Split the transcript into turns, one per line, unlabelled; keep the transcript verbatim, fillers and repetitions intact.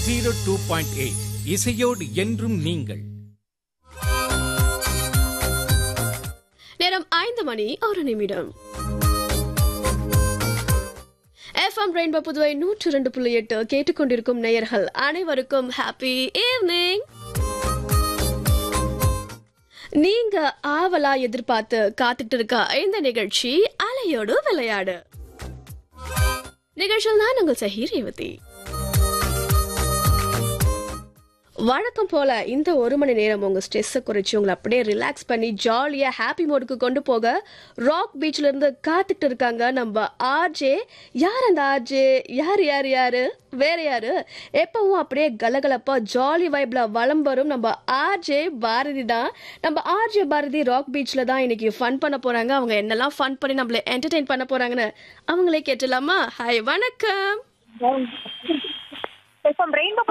Zero two point eight இசையோடு என்றும் நீங்கள்.
நேரம் ஐந்து மணி ஒரு நிமிடம். எஃப்எம் ரெயின்போ புதுவை நூற்று ரெண்டு புள்ளி எட்டு கேட்டுக்கொண்டிருக்கும் நேயர்கள் அனைவருக்கும் ஹாப்பி ஈவினிங். நீங்க ஆவலா எதிர்பார்த்து காத்துட்டு இருக்க இந்த நிகழ்ச்சி அலையோடு விளையாடு நிகழ்ச்சியில் நான் உங்கள் சஹீர் ரேவதி. வழக்கம் போல இந்த ஒரு மணி நேரம் உங்க ஸ்ட்ரெஸ்ஸை குறைச்சி உங்களை அப்படியே ரிலாக்ஸ் பண்ணி ஜாலியா ஹாப்பி மோடுக்கு கொண்டு போக ராக் பீச்ல இருந்து காத்துட்டு இருக்காங்க நம்ம ஆர்ஜே. யார் அந்த ஆர்ஜே? யார் யார் யாரு வேற யாரு? எப்பவும் அப்படியே கலகலப்பா ஜாலி வைப்ல வலம் வரும் நம்ம ஆர்ஜே பாரதி தான். நம்ம ஆர்ஜே பாரதி ராக் பீச்ல தான் இன்னைக்கு ஃபன் பண்ண போறாங்க. அவங்க என்னெல்லாம் ஃபன் பண்ணி நம்மள என்டர்டெயின் பண்ண போறாங்கன்னு அவங்களே கேட்டலாமா? ஹாய், வணக்கம்.